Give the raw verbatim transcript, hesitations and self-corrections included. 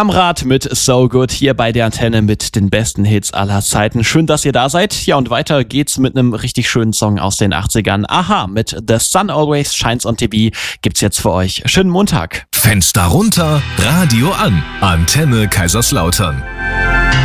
Kamrat mit So Good hier bei der Antenne mit den besten Hits aller Zeiten. Schön, dass ihr da seid. Ja, und weiter geht's mit einem richtig schönen Song aus den achtzigern. Aha, mit The Sun Always Shines on T V gibt's jetzt für euch. Schönen Montag. Fenster runter, Radio an. Antenne Kaiserslautern.